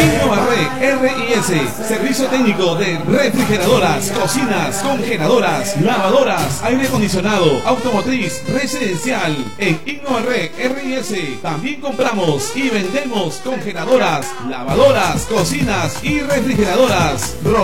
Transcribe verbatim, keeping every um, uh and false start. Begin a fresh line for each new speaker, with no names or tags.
Innovarre R I S, servicio técnico de refrigeradoras, cocinas, congeladoras, lavadoras, aire acondicionado, automotriz, residencial. En Innovarre R I S también compramos y vendemos congeladoras, lavadoras, cocinas y refrigeradoras.